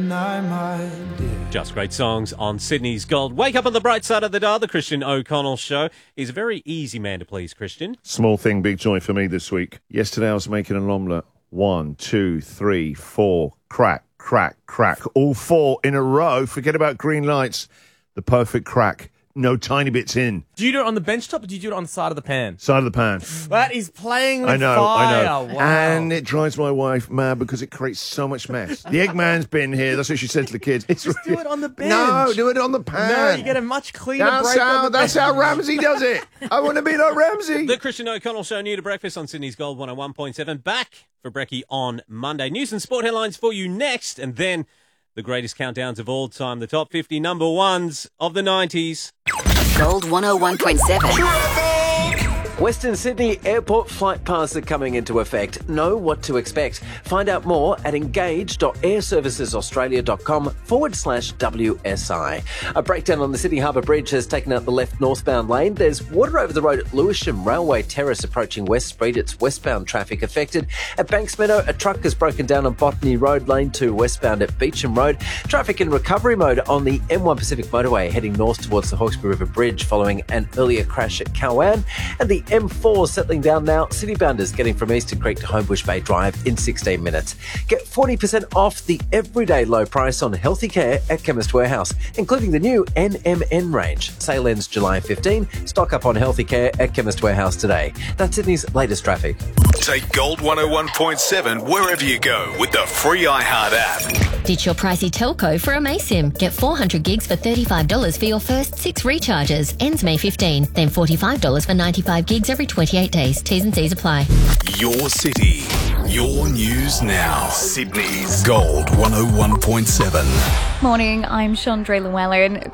Just great songs on Sydney's Gold. Wake up on the bright side of the dial, the Christian O'Connell Show. He's a very easy man to please, Christian. Small thing, big joy for me this week. Yesterday I was making an omelette. 1, 2, 3, 4. Crack, crack, crack. All 4 in a row. Forget about green lights. The perfect crack. No tiny bits in. Do you do it on the bench top or do you do it on the side of the pan? Side of the pan. That is playing with I know. fire. Wow. And it drives my wife mad because it creates so much mess. The Eggman's been here. That's what she said to the kids. It's Just do it on the bench. No, do it on the pan. No, you get a much cleaner break on the That's bench. how Ramsey does it. I want to be like Ramsey. The Christian O'Connell Show, new to breakfast on Sydney's Gold 101.7. Back for Brekkie on Monday. News and sport headlines for you next. And then the greatest countdowns of all time. The top 50 number ones of the 90s. Gold 101.7. Western Sydney airport flight paths are coming into effect. Know what to expect. Find out more at engage.airservicesaustralia.com/WSI. A breakdown on the Sydney Harbour Bridge has taken out the left northbound lane. There's water over the road at Lewisham Railway Terrace approaching West Street. It's westbound traffic affected. At Banks Meadow, a truck has broken down on Botany Road, lane 2 westbound at Beecham Road. Traffic in recovery mode on the M1 Pacific Motorway heading north towards the Hawkesbury River Bridge following an earlier crash at Cowan. And the M4 settling down now. Citybounders getting from Eastern Creek to Homebush Bay Drive in 16 minutes. Get 40% off the everyday low price on healthy care at Chemist Warehouse, including the new NMN range. Sale ends July 15. Stock up on healthy care at Chemist Warehouse today. That's Sydney's latest traffic. Take Gold 101.7 wherever you go with the free iHeart app. Ditch your pricey telco for a Maysim. Get 400 gigs for $35 for your first 6 recharges. Ends May 15. Then $45 for 95 gigs every 28 days. T's and C's apply. Your city, your news now. Sydney's Gold 101.7. Morning, I'm Chandra Llewellyn.